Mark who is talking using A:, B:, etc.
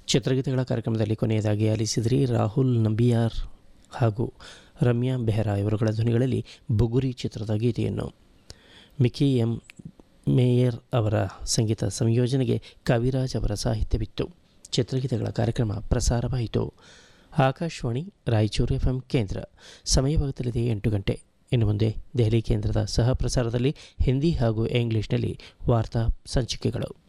A: ಚಿತ್ರಗೀತೆಗಳ ಕಾರ್ಯಕ್ರಮದಲ್ಲಿ ಕೊನೆಯದಾಗಿ ಆಲಿಸಿದ್ರಿ ರಾಹುಲ್ ನಂಬಿಯಾರ್ ಹಾಗೂ ರಮ್ಯಾ ಬೆಹ್ರಾ ಇವರುಗಳ ಧ್ವನಿಗಳಲ್ಲಿ ಬುಗುರಿ ಚಿತ್ರದ ಗೀತೆಯನ್ನು. ಮಿಕಿ ಎಂ ಮೇಯರ್ ಅವರ ಸಂಗೀತ ಸಂಯೋಜನೆಗೆ ಕವಿರಾಜ್ ಅವರ ಸಾಹಿತ್ಯವಿತ್ತು. ಚಿತ್ರಗೀತೆಗಳ ಕಾರ್ಯಕ್ರಮ ಪ್ರಸಾರವಾಯಿತು. ಆಕಾಶವಾಣಿ ರಾಯಚೂರು FM ಕೇಂದ್ರ. ಸಮಯವಾಗುತ್ತಲಿದೆ 8 ಗಂಟೆ. ಇನ್ನು ಮುಂದೆ ದೆಹಲಿ ಕೇಂದ್ರದ ಸಹ ಪ್ರಸಾರದಲ್ಲಿ ಹಿಂದಿ ಹಾಗೂ ಇಂಗ್ಲಿಷ್ನಲ್ಲಿ ವಾರ್ತಾ ಸಂಚಿಕೆಗಳು.